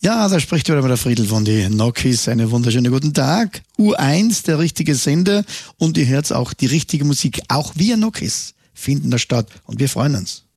Ja, da spricht wieder mal der Friedl von die Nokis. Einen wunderschönen guten Tag. U1, der richtige Sender. Und ihr hört auch die richtige Musik. Auch wir Nokis finden da statt. Und wir freuen uns.